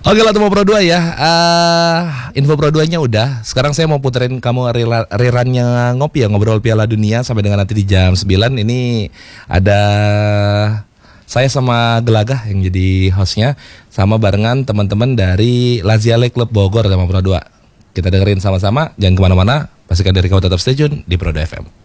Oke lah Pro 2 ya. Info Pro 2-nya udah. Sekarang saya mau puterin kamu rerunnya ngopi ya, ngobrol Piala Dunia sampai dengan nanti di jam 9. Ini ada saya sama Gelagah yang jadi hostnya, sama barengan teman-teman dari Laziale Klub Bogor sama Pro 2. Kita dengerin sama-sama, jangan kemana-mana. Pastikan diri kamu tetap stay tune di Pro 2 FM.